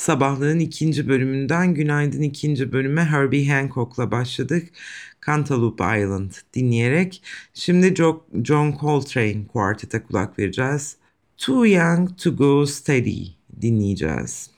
Sabahlığın ikinci bölümünden Günaydın ikinci bölüme Herbie Hancock'la başladık. Cantaloupe Island dinleyerek. Şimdi John Coltrane Quartet'e kulak vereceğiz. Too Young to Go Steady dinleyeceğiz.